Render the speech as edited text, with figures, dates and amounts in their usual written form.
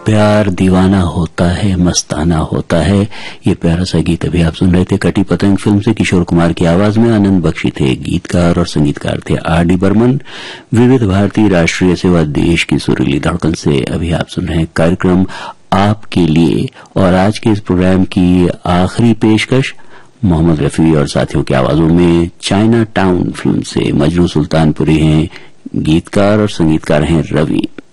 प्यार दीवाना होता है, मस्ताना होता है। ये प्यारा सा गीत अभी आप सुन रहे थे कटी पतंग फिल्म से। किशोर कुमार की आवाज में आनंद बख्शी थे गीतकार और संगीतकार थे आर.डी. बर्मन। विविध भारती राष्ट्रीय सेवा देश की सुरीली धड़कन से अभी आप सुन रहे हैं कार्यक्रम आपके लिए। और आज के इस प्रोग्राम की आखिरी पेशकश मोहम्मद रफी और साथियों की आवाजों में चाइना टाउन फिल्म से। मजरू सुल्तानपुरी हैं गीतकार और संगीतकार हैं रवि।